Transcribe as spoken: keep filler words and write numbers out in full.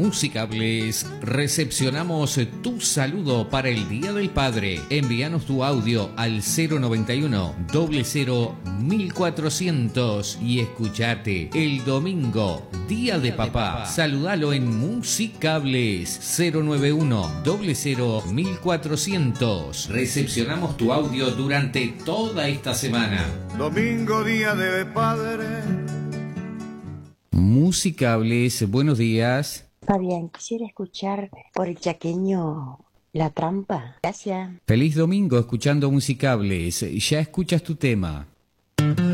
Musicables recepcionamos tu saludo para el Día del Padre. Envíanos tu audio al cero noventa y uno, cero cero, mil cuatrocientos y escuchate el domingo, Día de Papá. Saludalo en Musicables cero noventa y uno, cero cero, mil cuatrocientos. Recepcionamos tu audio durante toda esta semana. Domingo, Día de Padre. Musicables, buenos días. Fabián, quisiera escuchar por el chaqueño La Trampa. Gracias. Feliz domingo escuchando Musicables. Ya escuchas tu tema.